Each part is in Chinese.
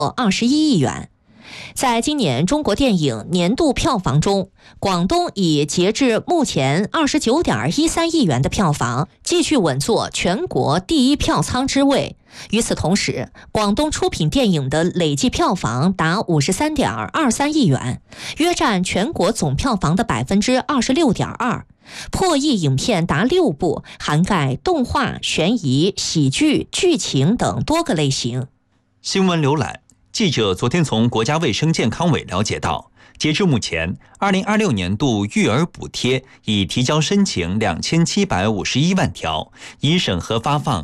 21亿元。在今年中国电影年度票房中，广东以截至目前29.13亿元的票房，继续稳坐全国第一票仓之位。与此同时，广东出品电影的累计票房达53.23亿元，约占全国总票房的26.2%。破亿影片达6部，涵盖动画、悬疑、喜剧、剧情等多个类型。 新闻浏览。记者昨天从国家卫生健康委了解到，截至目前，2026年度育儿补贴已提交申请2751万条，已审核发放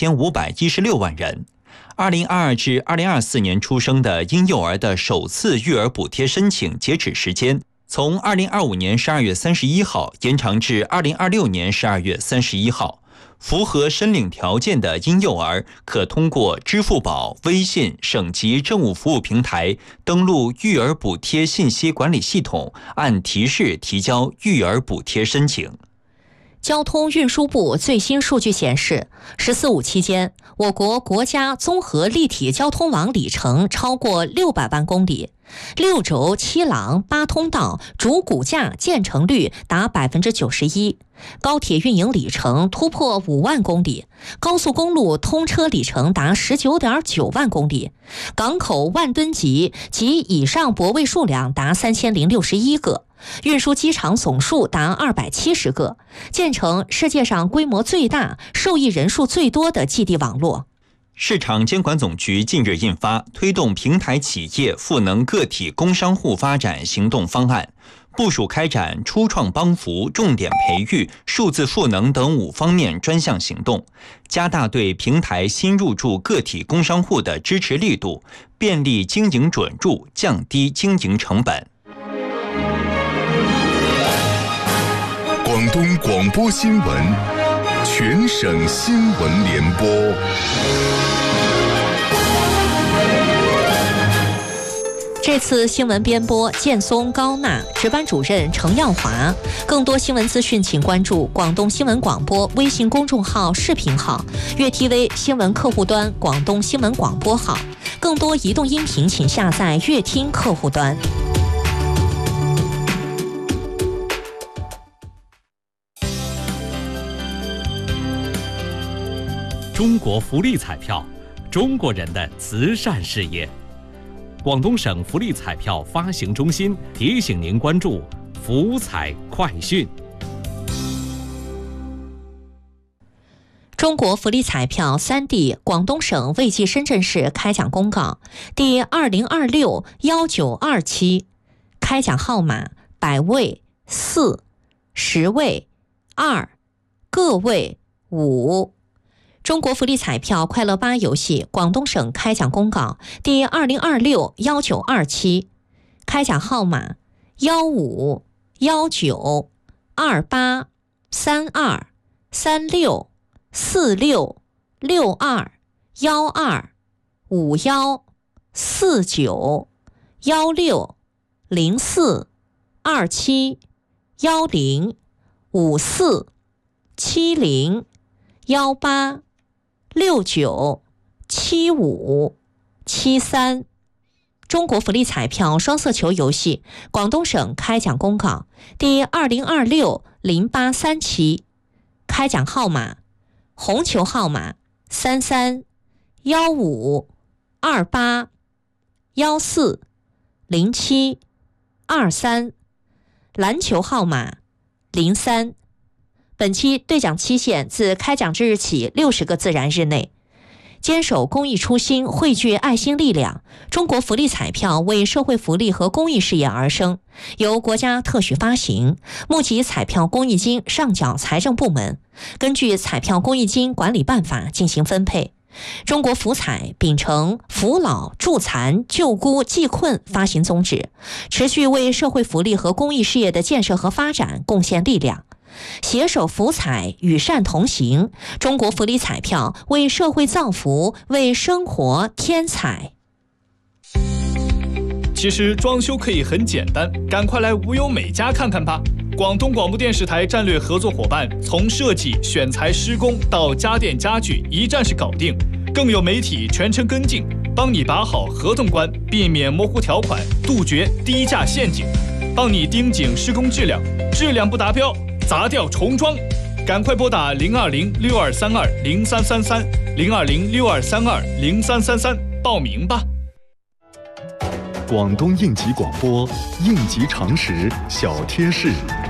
2516万人。2022至2024年出生的婴幼儿的首次育儿补贴申请截止时间，从2025年12月31号延长至2026年12月31号。符合申领条件的婴幼儿可通过支付宝、微信、省级政务服务平台登录育儿补贴信息管理系统，按提示提交育儿补贴申请。 交通运输部最新数据显示，“14·5”期间，我国国家综合立体交通网里程超过600万公里，6轴7廊8通道主骨架建成率达91%，高铁运营里程突破5万公里，高速公路通车里程达19.9万公里，港口万吨级及以上泊位数量达3061个。运输机场总数达270个，建成世界上规模最大、受益人数最多的基地网络。 市场监管总局近日印发《推动平台企业赋能个体工商户发展行动方案》，部署开展初创帮扶、重点培育、数字赋能等5方面专项行动，加大对平台新入驻个体工商户的支持力度，便利经营准入，降低经营成本。 广东广播新闻，全省新闻联播。 这次新闻编播建松、高娜，值班主任程耀华。更多新闻资讯，请关注广东新闻广播微信公众号、视频号、粤 TV 新闻客户端、广东新闻广播号。更多移动音频，请下载粤听客户端。 中国福利彩票，中国人的慈善事业。广东省福利彩票发行中心提醒您关注福彩快讯。 中国福利彩票3D 广东省卫计深圳市开奖公告第2026-19/2期，开奖号码百位4、10位2、个位5。中国福利彩票快乐8游戏广东省开奖公告第2026-19/2期，开奖号码15、19、28、32、36、46、62、12、51、49、16、04、27、10、54、70、18、69、75、73。中国福利彩票双色球游戏广东省开奖公告第2026-083期，开奖号码红球号码33、15、28、14、07、23，篮球号码03。本期兑奖期限自开奖之日起60个自然日内。坚守公益初心，汇聚爱心力量，中国福利彩票为社会福利和公益事业而生，由国家特许发行，募集彩票公益金上缴财政部门，根据彩票公益金管理办法进行分配。中国福彩秉承扶老助残救孤济困发行宗旨，持续为社会福利和公益事业的建设和发展贡献力量。携手福彩，与善同行，中国福利彩票为社会造福，为生活添彩。 其实装修可以很简单，赶快来无忧美家看看吧！广东广播电视台战略合作伙伴，从设计、选材、施工到家电家具，一站式搞定，更有媒体全程跟进。 帮你把好合同关，避免模糊条款，杜绝低价陷阱，帮你盯紧施工质量，质量不达标砸掉重装。赶快拨打020-6232-0333 报名吧。 广东应急广播，应急常识小贴士。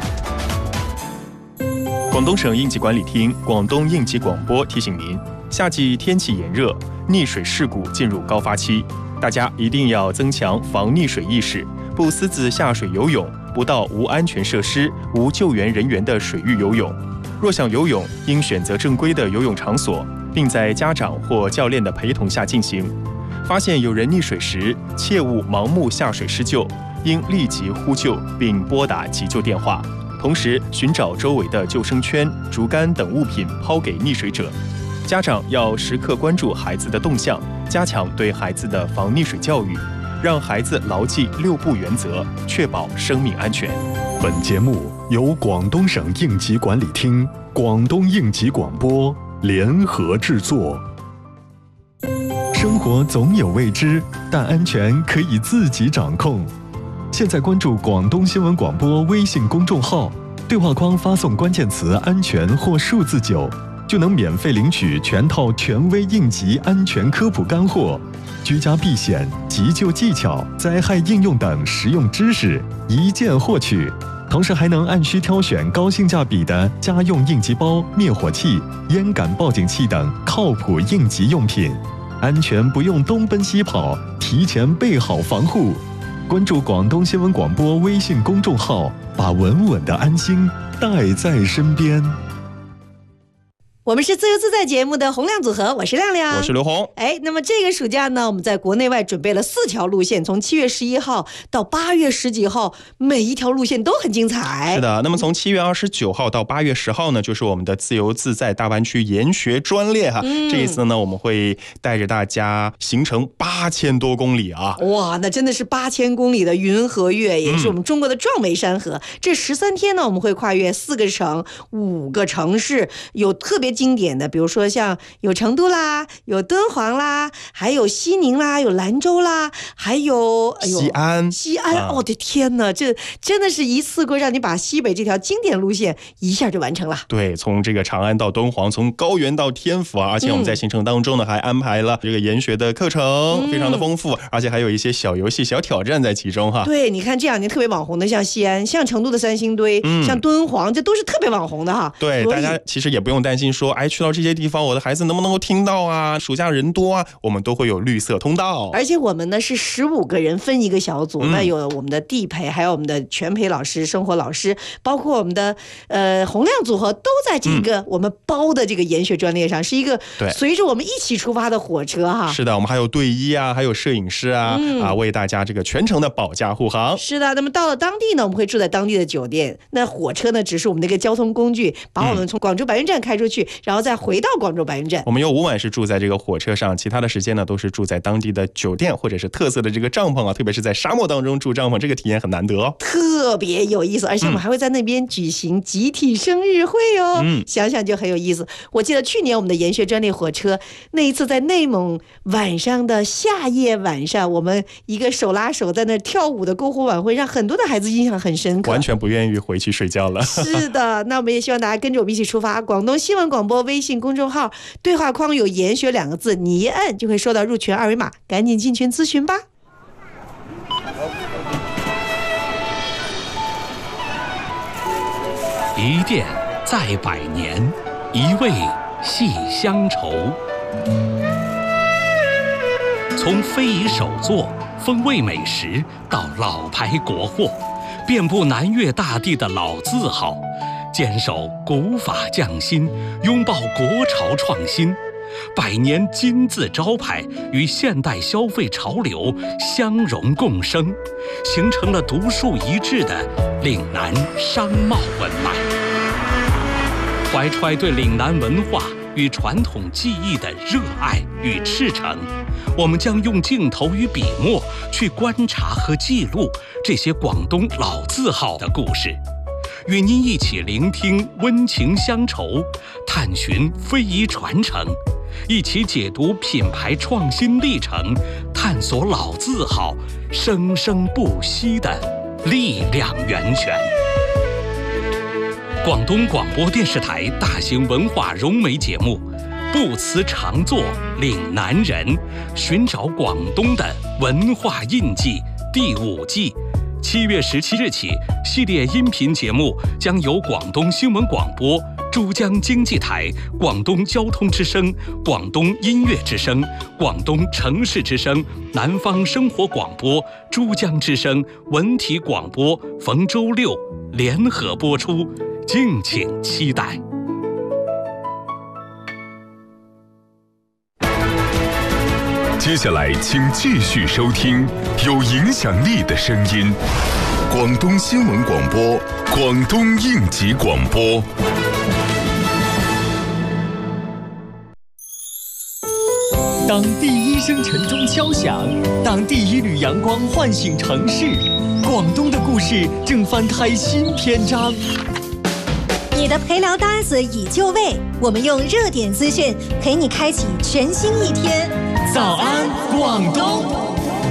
广东省应急管理厅、广东应急广播提醒您，夏季天气炎热，溺水事故进入高发期，大家一定要增强防溺水意识，不私自下水游泳，不到无安全设施、无救援人员的水域游泳。若想游泳，应选择正规的游泳场所，并在家长或教练的陪同下进行。发现有人溺水时，切勿盲目下水施救，应立即呼救并拨打急救电话。同时，寻找周围的救生圈、竹竿等物品抛给溺水者。家长要时刻关注孩子的动向，加强对孩子的防溺水教育，让孩子牢记6不原则，确保生命安全。 本节目由广东省应急管理厅、广东应急广播联合制作。生活总有未知，但安全可以自己掌控。现在关注广东新闻广播微信公众号，对话框发送关键词“安全”或数字9，就能免费领取全套权威应急安全科普干货、居家避险、急救技巧、灾害应用等实用知识，一键获取。同时还能按需挑选高性价比的家用应急包、灭火器、烟感报警器等靠谱应急用品，安全不用东奔西跑，提前备好防护。关注广东新闻广播微信公众号，把稳稳的安心带在身边。 我们是自由自在节目的洪亮组合，我是亮亮， 我是刘红。 那么这个暑假呢，我们在国内外准备了4条路线，从7月11号到8月10几号，每一条路线都很精彩。 是的，那么从7月29号到8月10号呢，就是我们的自由自在大湾区研学专列哈。这一次呢，我们会带着大家行程8000多公里啊！ 哇，那真的是8000公里的云和月，也是我们中国的壮美山河。这13天呢，我们会跨越4个省、5个城市，有特别经典的，比如说像有成都啦，有敦煌啦，还有西宁啦，有兰州啦，还有西安。 我的天哪，这真的是一次过让你把西北这条经典路线一下就完成了。 对，从这个长安到敦煌，从高原到天府啊，而且我们在行程当中呢，还安排了这个研学的课程，非常的丰富，而且还有一些小游戏、小挑战在其中哈。 对，你看这2年特别网红的，像西安、像成都的三星堆、像敦煌，这都是特别网红的哈。 对，大家其实也不用担心说，去到这些地方，我的孩子能不能够听到啊？暑假人多啊，我们都会有绿色通道。 而且我们呢是15个人分一个小组，那有我们的地陪，还有我们的全陪老师、生活老师，包括我们的洪亮组合，都在这个我们包的这个研学专列上，是一个随着我们一起出发的火车哈。 是的，我们还有队医啊，还有摄影师啊，为大家这个全程的保驾护航。 是的，那么到了当地呢，我们会住在当地的酒店。那火车呢，只是我们的一个交通工具，把我们从广州白云站开出去，然后再回到广州白云站。 我们有5晚是住在这个火车上，其他的时间呢都是住在当地的酒店或者是特色的这个帐篷啊，特别是在沙漠当中住帐篷，这个体验很难得哦， 特别有意思。而且我们还会在那边举行集体生日会哦，想想就很有意思。我记得去年我们的研学专列火车那一次在内蒙晚上的夏夜晚上，我们一个手拉手在那跳舞的篝火晚会，让很多的孩子印象很深刻， 完全不愿意回去睡觉了。 是的，那我们也希望大家跟着我们一起出发。广东新闻广播微信公众号对话框有研学2个字，你一摁就会收到入群2维码，赶紧进群咨询吧。 一店在百年，一味系乡愁。从非遗手作、风味美食到老牌国货，遍布南粤大地的老字号，坚守古法匠心，拥抱国潮创新。百年金字招牌与现代消费潮流相融共生，形成了独树一帜的岭南商贸文脉。怀揣对岭南文化与传统技艺的热爱与赤诚，我们将用镜头与笔墨去观察和记录这些广东老字号的故事，与您一起聆听温情乡愁，探寻非遗传承，一起解读品牌创新历程， 探索老字号生生不息的力量源泉。广东广播电视台大型文化融媒节目《不辞长作岭南人》，寻找广东的文化印记第5季，7月17日起，系列音频节目将由广东新闻广播、珠江经济台、广东交通之声、广东音乐之声、广东城市之声、南方生活广播、珠江之声、文体广播逢周6联合播出，敬请期待。 接下来，请继续收听有影响力的声音——广东新闻广播、广东应急广播。 当第一声晨钟敲响，当第一缕阳光唤醒城市，广东的故事正翻开新篇章。 你的陪聊搭子已就位，我们用热点资讯陪你开启全新一天。 早安，广东！